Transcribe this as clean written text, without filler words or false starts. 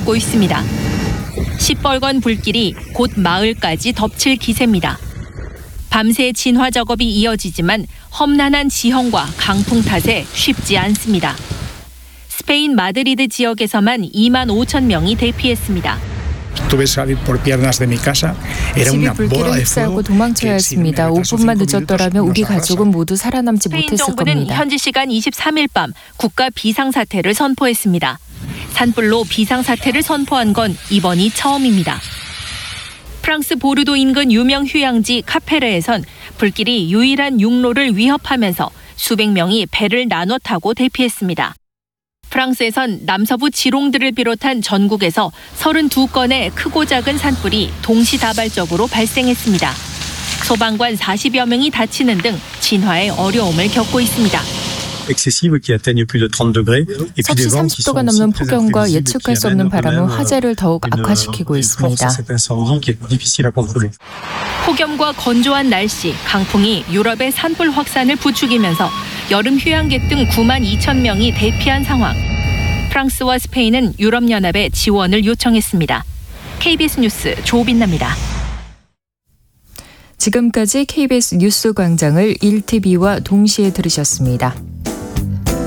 잇고 있습니다. 시뻘건 불길이 곧 마을까지 덮칠 기세입니다. 밤새 진화 작업이 이어지지만 험난한 지형과 강풍 탓에 쉽지 않습니다. 스페인 마드리드 지역에서만 2만 5천 명이 대피했습니다. 집이 불길을 휩싸고 도망쳐야 했습니다. 5분만 늦었더라면 우리 가족은 모두 살아남지 못했을 스페인 정부는 겁니다. 현지 시간 23일 밤 국가 비상사태를 선포했습니다. 산불로 비상사태를 선포한 건 이번이 처음입니다. 프랑스 보르도 인근 유명 휴양지 카페르에선 불길이 유일한 육로를 위협하면서 수백 명이 배를 나눠 타고 대피했습니다. 프랑스에선 남서부 지롱드를 비롯한 전국에서 32건의 크고 작은 산불이 동시다발적으로 발생했습니다. 소방관 40여 명이 다치는 등 진화에 어려움을 겪고 있습니다. 서치 30도가 넘는 폭염과 예측할 수 없는 바람은 화재를 더욱 악화시키고 있습니다. 폭염과 건조한 날씨, 강풍이 유럽의 산불 확산을 부추기면서 여름 휴양객 등 9만 2천 명이 대피한 상황. 프랑스와 스페인은 유럽연합에 지원을 요청했습니다. KBS 뉴스 조빈나입니다. 지금까지 KBS 뉴스 광장을 1TV와 동시에 들으셨습니다.